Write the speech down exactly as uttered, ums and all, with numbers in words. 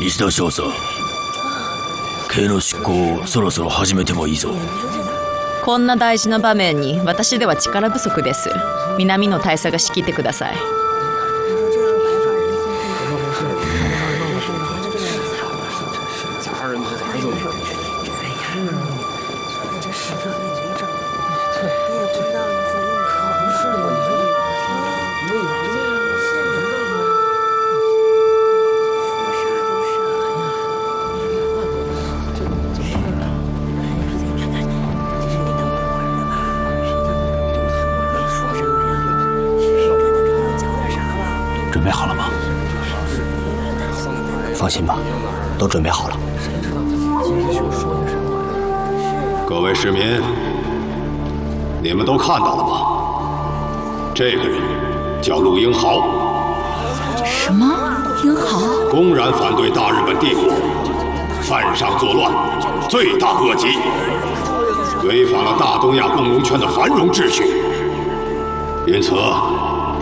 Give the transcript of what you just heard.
石田少佐、刑の執行をそろそろ始めてもいいぞ。 こんな大事な場面に私では力不足です。南の大佐が仕切ってください。 准备好了吗？放心吧，都准备好了。 各位市民，你们都看到了吗？这个人叫陆英豪。 什么？英豪？ 公然反对大日本帝国，犯上作乱，罪大恶极，违反了大东亚共荣圈的繁荣秩序。因此，